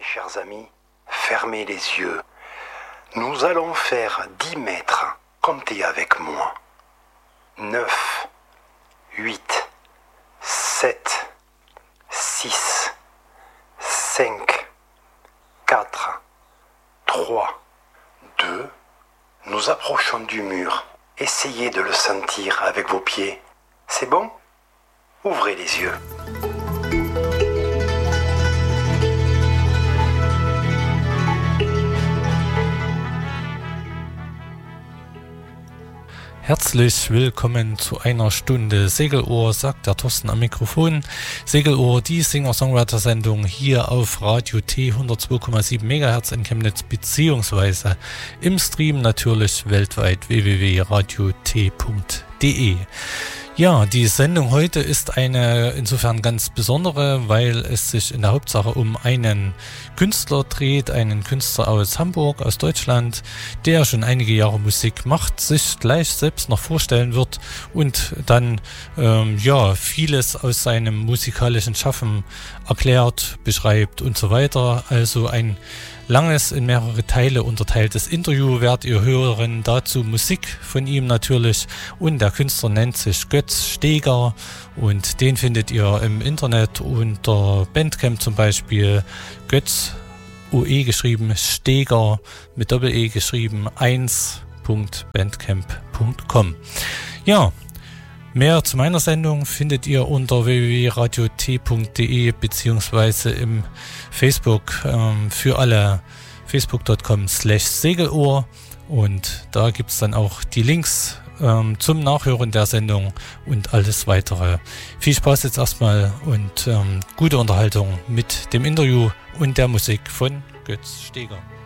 chers amis, fermez les yeux. Nous allons faire 10 mètres. Comptez avec moi. 9, 8, 7, 6, 5, 4, 3, 2. Nous approchons du mur. Essayez de le sentir avec vos pieds. C'est bon? Ouvrez les yeux. Herzlich willkommen zu einer Stunde Segelohr, sagt der Thorsten am Mikrofon. Segelohr, die Singer-Songwriter-Sendung hier auf Radio T 102,7 MHz in Chemnitz, beziehungsweise im Stream natürlich weltweit www.radiot.de. Ja, die Sendung heute ist eine insofern ganz besondere, weil es sich in der Hauptsache um einen Künstler dreht, einen Künstler aus Hamburg, aus Deutschland, der schon einige Jahre Musik macht, sich gleich selbst noch vorstellen wird und dann vieles aus seinem musikalischen Schaffen erklärt, beschreibt und so weiter. Also ein langes, in mehrere Teile unterteiltes Interview werdet ihr hören, dazu Musik von ihm natürlich, und der Künstler nennt sich Götz Steger und den findet ihr im Internet unter Bandcamp zum Beispiel. Götz, OE geschrieben, Steger mit Doppel-E geschrieben, 1.bandcamp.com. Ja, mehr zu meiner Sendung findet ihr unter www.radiot.de beziehungsweise im Facebook für alle facebook.com/Segelohr, und da gibt es dann auch die Links zum Nachhören der Sendung und alles weitere. Viel Spaß jetzt erstmal und gute Unterhaltung mit dem Interview und der Musik von Götz Steger.